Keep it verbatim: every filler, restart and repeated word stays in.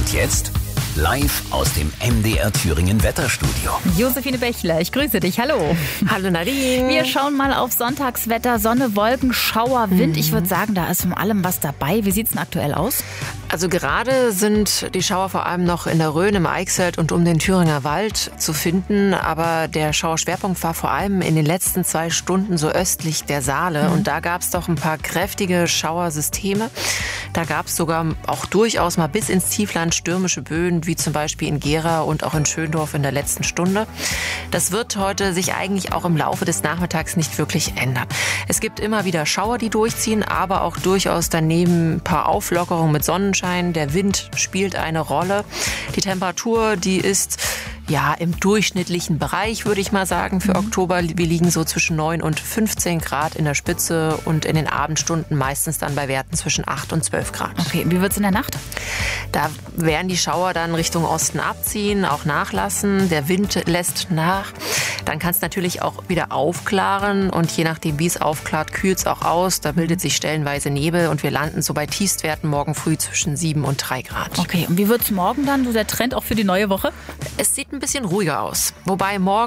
Und jetzt live aus dem M D R Thüringen Wetterstudio. Josephine Bächler, ich grüße dich. Hallo. Hallo Nadine. Wir schauen mal auf Sonntagswetter, Sonne, Wolken, Schauer, Wind. Ich würde sagen, da ist von allem was dabei. Wie sieht es denn aktuell aus? Also gerade sind die Schauer vor allem noch in der Rhön, im Eichsfeld und um den Thüringer Wald zu finden. Aber der Schauerschwerpunkt war vor allem in den letzten zwei Stunden so östlich der Saale. Mhm. Und da gab es doch ein paar kräftige Schauersysteme. Da gab es sogar auch durchaus mal bis ins Tiefland stürmische Böen, wie zum Beispiel in Gera und auch in Schöndorf in der letzten Stunde. Das wird heute sich eigentlich auch im Laufe des Nachmittags nicht wirklich ändern. Es gibt immer wieder Schauer, die durchziehen, aber auch durchaus daneben ein paar Auflockerungen mit Sonnenschein. Der Wind spielt eine Rolle. Die Temperatur, die ist ja im durchschnittlichen Bereich, würde ich mal sagen, für mhm. Oktober. Wir liegen so zwischen neun und fünfzehn Grad in der Spitze und in den Abendstunden meistens dann bei Werten zwischen acht und zwölf Grad. Okay, wie wird es in der Nacht? Da werden die Schauer dann Richtung Osten abziehen, auch nachlassen. Der Wind lässt nach. Dann kann es natürlich auch wieder aufklaren und je nachdem, wie es aufklart, kühlt es auch aus. Da bildet sich stellenweise Nebel und wir landen so bei Tiefstwerten morgen früh zwischen sieben und drei Grad. Okay, und wie wird es morgen dann, so der Trend auch für die neue Woche? Es sieht ein bisschen ruhiger aus. Wobei morgen